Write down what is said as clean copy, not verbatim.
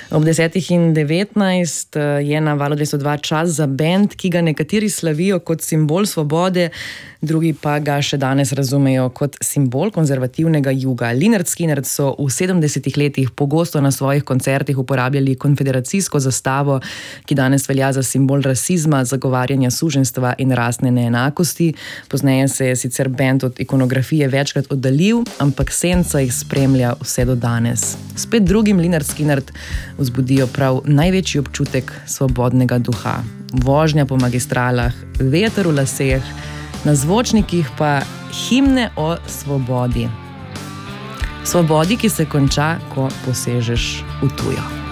Ob 10:19 je na Valu 202 čas za bend, ki ga nekateri slavijo kot simbol svobode, drugi pa ga še danes razumejo kot simbol konzervativnega juga. Lynyrd Skynyrd so v 70 letih pogosto na svojih koncertih uporabljali konfederacijsko zastavo, ki danes velja za simbol rasizma, zagovarjanja suženjstva in rasne neenakosti. Pozneje se je sicer bend od ikonografije večkrat oddaljil, ampak senca jih spremlja vse do danes. Spet drugim Lynyrd Skynyrd vzbudijo prav največji občutek svobodnega duha. Vožnja po magistralah, veter v laseh, na zvočnikih pa himne o svobodi. Svobodi, ki se konča, ko posežeš v tujo.